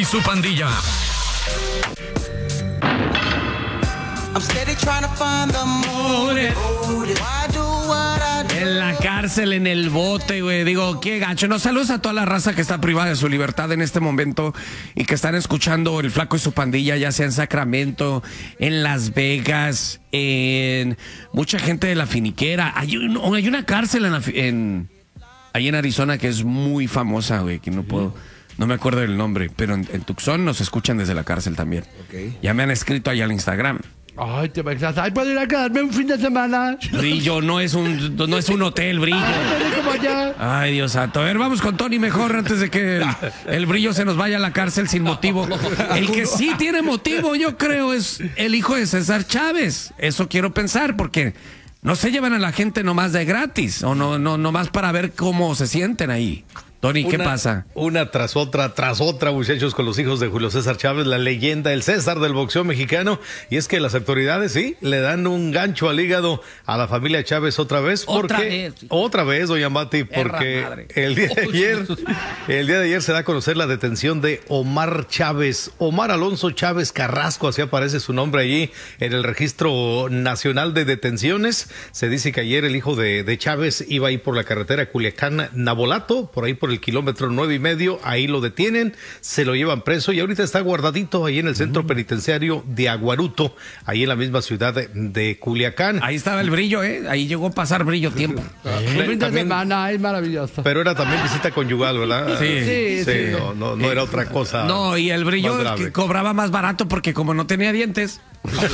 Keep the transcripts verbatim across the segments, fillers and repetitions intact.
y su pandilla. En la cárcel, en el bote, güey. Digo, qué gacho. No, saludos a toda la raza que está privada de su libertad en este momento y que están escuchando El Flaco y su pandilla, ya sea en Sacramento, en Las Vegas, en mucha gente de la finiquera. Hay, un, hay una cárcel en, la, en ahí en Arizona que es muy famosa, güey, que no puedo... No me acuerdo del nombre, pero en, en Tucson nos escuchan desde la cárcel también. Okay. Ya me han escrito ahí al Instagram. Ay, te vas a... Ay, ¿puedo ir a quedarme un fin de semana? Brillo, no es un, no es un hotel, Brillo. Ay, como allá. Ay, Dios santo. A ver, vamos con Tony mejor antes de que el, el Brillo se nos vaya a la cárcel sin motivo. El que sí tiene motivo, yo creo, es el hijo de César Chávez. Eso quiero pensar, porque no se llevan a la gente nomás de gratis, o no, no, nomás para ver cómo se sienten ahí. Tony, ¿qué una, pasa? Una tras otra, tras otra, muchachos, con los hijos de Julio César Chávez, la leyenda, el César del boxeo mexicano. Y es que las autoridades, sí, le dan un gancho al hígado a la familia Chávez otra vez. Porque, otra vez. Sí. Otra vez, doña Mati, porque el día de ayer, el día de ayer se da a conocer la detención de Omar Chávez. Omar Alonso Chávez Carrasco, así aparece su nombre allí en el Registro Nacional de Detenciones. Se dice que ayer el hijo de, de Chávez iba ahí por la carretera Culiacán-Nabolato, por ahí por el kilómetro nueve y medio, ahí lo detienen, se lo llevan preso y ahorita está guardadito ahí en el centro uh. penitenciario de Aguaruto, ahí en la misma ciudad de, de Culiacán. Ahí estaba el Brillo, ¿eh? Ahí llegó a pasar Brillo tiempo. Un fin de semana, es maravilloso. Pero era también visita conyugal, ¿verdad? Sí, sí. sí. sí no, no, no era otra cosa. No, y el Brillo que cobraba más barato porque como no tenía dientes.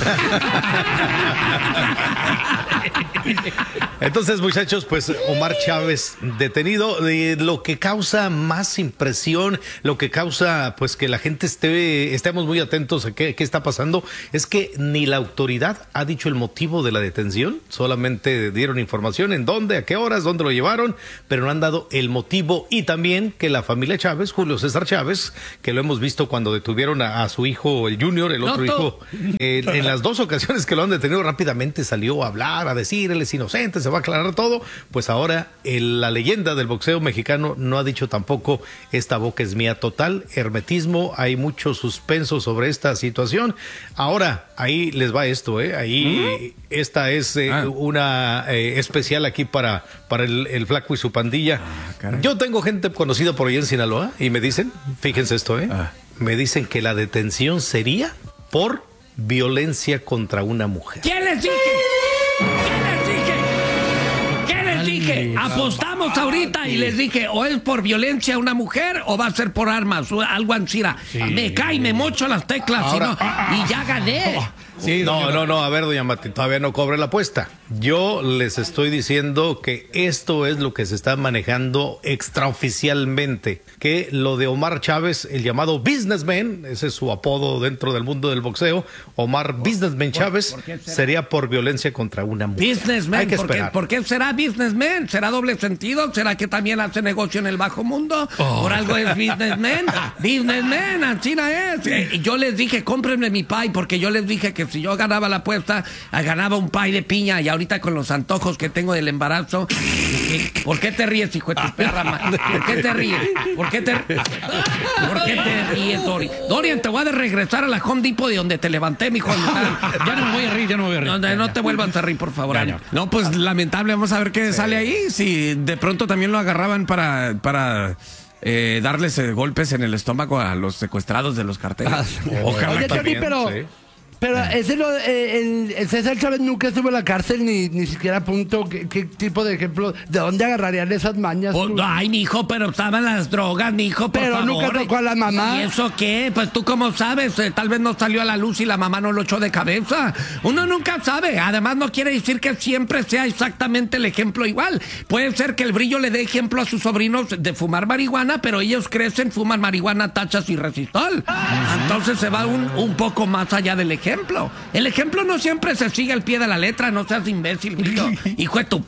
Entonces, muchachos, pues Omar Chávez detenido. Eh, lo que causa más impresión, lo que causa pues que la gente esté, estemos muy atentos a qué, qué está pasando, es que ni la autoridad ha dicho el motivo de la detención, solamente dieron información en dónde, a qué horas, dónde lo llevaron, pero no han dado el motivo. Y también que la familia Chávez, Julio César Chávez, que lo hemos visto cuando detuvieron a, a su hijo, el Junior, el otro no, hijo, eh, en las dos ocasiones que lo han detenido, rápidamente salió a hablar, a decir, él es inocente, se va a aclarar todo. Pues ahora el, la leyenda del boxeo mexicano no ha dicho tampoco, esta boca es mía total, hermetismo, hay mucho suspenso sobre esta situación. Ahora, ahí les va esto, ¿eh? Ahí, ¿Mm? esta es eh, ah. una eh, especial aquí para, para el, el Flaco y su pandilla. Ah, Yo tengo gente conocida por ahí en Sinaloa y me dicen, fíjense esto, ¿eh? Ah. Me dicen que la detención sería por violencia contra una mujer. ¿Quién les dije? ¿Quién les dije? ¿Quién les dije? Apostamos ahorita y les dije, o es por violencia a una mujer o va a ser por armas, o algo así. Sí. Me cae, me mocho las teclas. Ahora, y, no, ah, y ya gané. Oh. Sí, no, no, no, a ver, doña Mati, todavía no cobre la apuesta. Yo les estoy diciendo que esto es lo que se está manejando extraoficialmente, que lo de Omar Chávez, el llamado businessman, ese es su apodo dentro del mundo del boxeo, Omar Businessman Chávez, ¿por, por sería por violencia contra una mujer. Businessman, Hay que ¿por, qué, ¿por qué será businessman? ¿Será doble sentido? ¿Será que también hace negocio en el bajo mundo? Oh. ¿Por algo es businessman? Businessman, así es. Eh, yo les dije, cómprenme mi pie, porque yo les dije que si yo ganaba la apuesta, ganaba un pie de piña, y ahorita con los antojos que tengo del embarazo, ¿por qué te ríes, hijo de tu perra? ¿Por qué te ríes? ¿Por qué te, ¿Por qué te ríes, Dorian? Dorian, te voy a regresar a la Home Depot de donde te levanté, mijo. Ya no me voy a reír, ya no me voy a reír. No, no te vuelvas a reír, por favor. No, no, pues lamentable, vamos a ver qué sí. sale ahí. Si de pronto también lo agarraban para... para eh, darles eh, golpes en el estómago a los secuestrados de los carteles. Ah, ojalá. Oye, Tony, pero... Sí. Pero ese lo, eh, el, el César Chávez nunca estuvo en la cárcel, ni, ni siquiera apuntó qué, qué tipo de ejemplo, ¿de dónde agarrarían esas mañas? Oh, ay, mijo, pero estaban las drogas, mijo, por pero favor. Nunca tocó a la mamá. ¿Y eso qué? Pues tú cómo sabes, eh, tal vez no salió a la luz y la mamá no lo echó de cabeza. Uno nunca sabe, además no quiere decir que siempre sea exactamente el ejemplo igual. Puede ser que el Brillo le dé ejemplo a sus sobrinos de fumar marihuana, pero ellos crecen, fuman marihuana, tachas y resistol. Ah, entonces se va un, un poco más allá del ejemplo. Ejemplo. El ejemplo no siempre se sigue al pie de la letra, no seas imbécil, Brillo. Hijo de tu...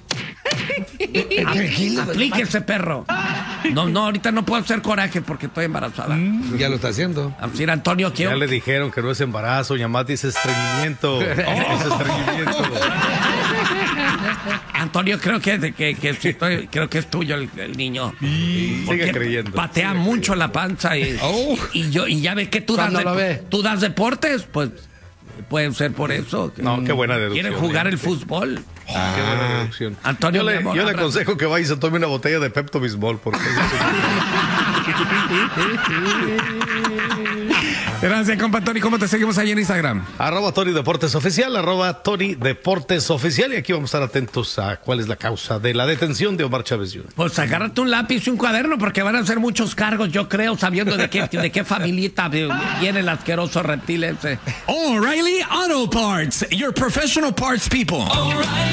Aplíquese, perro. No, no, ahorita no puedo hacer coraje porque estoy embarazada. Mm, ya lo está haciendo. Sir Antonio, quiero... Ya le dijeron que no es embarazo, Yamati, es estreñimiento. Oh. Es estreñimiento. Antonio, creo que, que, que sí estoy- creo que es tuyo el, el niño. Sigue Porque creyendo. Patea sigue mucho la panza y, Oh. y yo y ya ves que tú das, Cuando lo ve. tú das deportes, pues puede ser por eso. que No, qué buena deducción. Quiere jugar ¿eh? el fútbol. Qué buena deducción. Antonio, yo mi le, amor, yo le abrazo. aconsejo que vaya y se tome una botella de Pepto Bismol porque Gracias, compa Tony. ¿Cómo te seguimos ahí en Instagram? arroba Tony Deportes Oficial, arroba Tony Deportes Oficial, y aquí vamos a estar atentos a cuál es la causa de la detención de Omar Chávez junior Pues agárrate un lápiz y un cuaderno porque van a ser muchos cargos, yo creo, sabiendo de qué, de qué familita viene el asqueroso reptil ese. O'Reilly Auto Parts, your professional parts people.